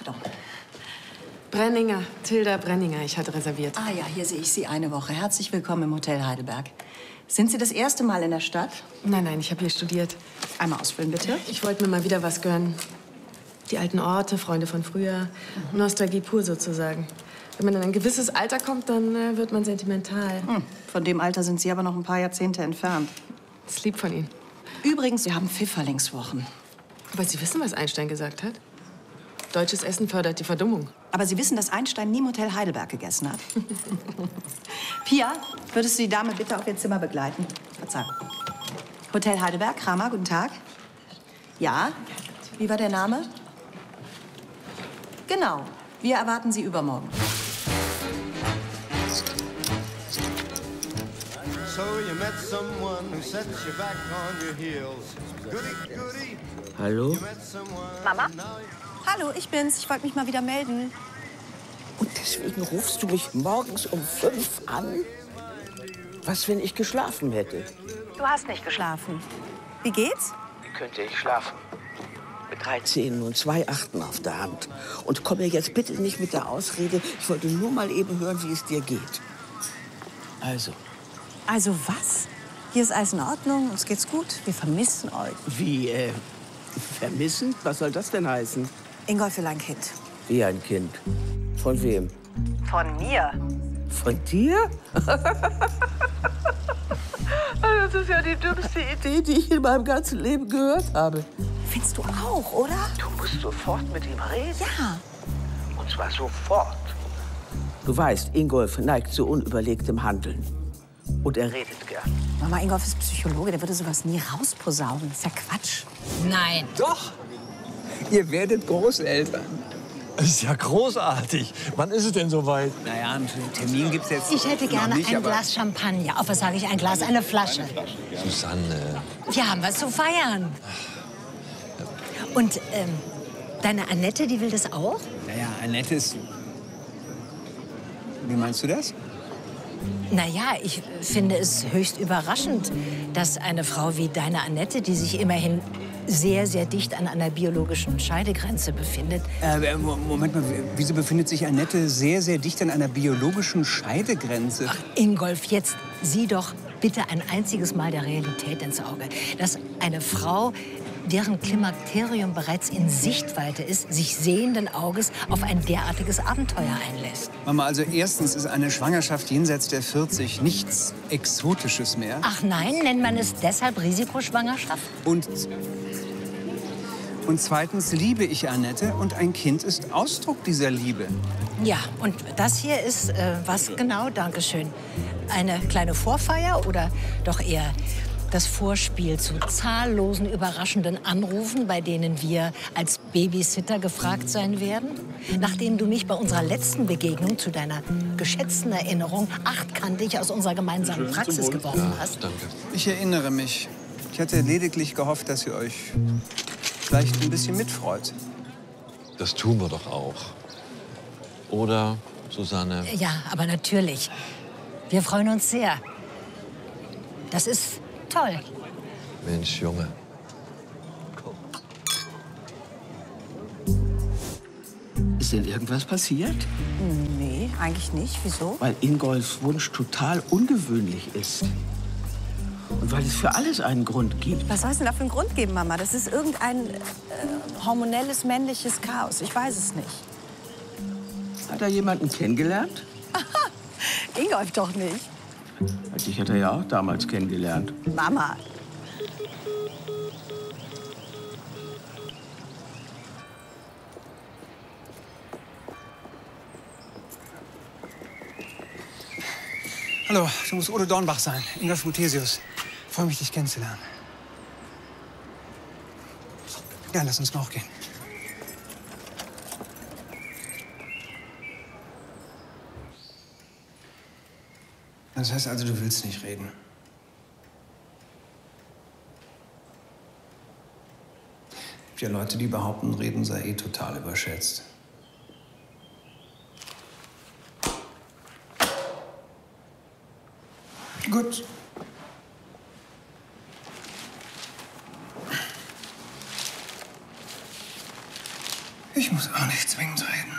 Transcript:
Pardon. Brenninger, Tilda Brenninger. Ich hatte reserviert. Ah ja, hier sehe ich Sie eine Woche. Herzlich willkommen im Hotel Heidelberg. Sind Sie das erste Mal in der Stadt? Nein, ich habe hier studiert. Einmal ausfüllen, bitte. Ich wollte mir mal wieder was gönnen. Die alten Orte, Freunde von früher. Nostalgie pur sozusagen. Wenn man in ein gewisses Alter kommt, dann wird man sentimental. Von dem Alter sind Sie aber noch ein paar Jahrzehnte entfernt. Das ist lieb von Ihnen. Übrigens, wir haben Pfifferlingswochen. Aber Sie wissen, was Einstein gesagt hat? Deutsches Essen fördert die Verdummung. Aber Sie wissen, dass Einstein nie im Hotel Heidelberg gegessen hat. Pia, würdest du die Dame bitte auf ihr Zimmer begleiten? Verzeihung. Hotel Heidelberg, Kramer, guten Tag. Ja, wie war der Name? Genau, wir erwarten Sie übermorgen. Hallo? Mama? Hallo, ich bin's. Ich wollte mich mal wieder melden. Und deswegen rufst du mich morgens um 5 an? Was, wenn ich geschlafen hätte? Du hast nicht geschlafen. Wie geht's? Wie könnte ich schlafen? Mit 3 Zähnen und 2 Achten auf der Hand. Und komm mir jetzt bitte nicht mit der Ausrede, ich wollte nur mal eben hören, wie es dir geht. Also. Also was? Hier ist alles in Ordnung, uns geht's gut. Wir vermissen euch. Wie, vermissen? Was soll das denn heißen? Ingolf will ein Kind. Wie ein Kind? Von wem? Von mir. Von dir? Das ist ja die dümmste Idee, die ich in meinem ganzen Leben gehört habe. Findest du auch, oder? Du musst sofort mit ihm reden. Ja. Und zwar sofort. Du weißt, Ingolf neigt zu unüberlegtem Handeln. Und er redet gern. Mama, Ingolf ist Psychologe, der würde sowas nie rausposaunen. Das ist ja Quatsch. Nein. Doch. Ihr werdet Großeltern. Das ist ja großartig. Wann ist es denn soweit? Naja, einen Termin gibt's jetzt Ich hätte gerne noch nicht, ein aber Glas Champagner. Auf was sage ich? Ein Glas, eine Flasche. Susanne. Wir haben was zu feiern. Und deine Annette, die will das auch? Naja, Annette ist... Wie meinst du das? Naja, ich finde es höchst überraschend, dass eine Frau wie deine Annette, die sich immerhin sehr, sehr dicht an einer biologischen Scheidegrenze befindet. Moment mal, wieso befindet sich Annette sehr, sehr dicht an einer biologischen Scheidegrenze? Ach, Ingolf, jetzt sieh doch bitte ein einziges Mal der Realität ins Auge. Dass eine Frau, deren Klimakterium bereits in Sichtweite ist, sich sehenden Auges auf ein derartiges Abenteuer einlässt. Mama, also erstens ist eine Schwangerschaft jenseits der 40 nichts Exotisches mehr. Ach nein, nennt man es deshalb Risikoschwangerschaft? Und zweitens liebe ich Annette und ein Kind ist Ausdruck dieser Liebe. Ja, und das hier ist, was genau? Dankeschön. Eine kleine Vorfeier oder doch eher das Vorspiel zu zahllosen überraschenden Anrufen, bei denen wir als Babysitter gefragt sein werden? Nachdem du mich bei unserer letzten Begegnung zu deiner geschätzten Erinnerung achtkantig aus unserer gemeinsamen Praxis geworfen hast. Danke. Ich erinnere mich. Ich hatte lediglich gehofft, dass ihr euch vielleicht ein bisschen mitfreut. Das tun wir doch auch. Oder, Susanne? Ja, aber natürlich. Wir freuen uns sehr. Das ist toll. Mensch, Junge. Ist denn irgendwas passiert? Nee, eigentlich nicht. Wieso? Weil Ingolfs Wunsch total ungewöhnlich ist. Und weil es für alles einen Grund gibt. Was soll es denn da für einen Grund geben, Mama? Das ist irgendein hormonelles männliches Chaos. Ich weiß es nicht. Hat er jemanden kennengelernt? Ingolf doch nicht. Dich hat er ja auch damals kennengelernt. Mama. Hallo, du musst Udo Dornbach sein, Ingolf Muthesius. Freue mich, dich kennenzulernen. Ja, lass uns mal hochgehen. Das heißt also, du willst nicht reden? Es gibt ja Leute, die behaupten, Reden sei eh total überschätzt. Gut. Ich muss auch nicht zwingend reden.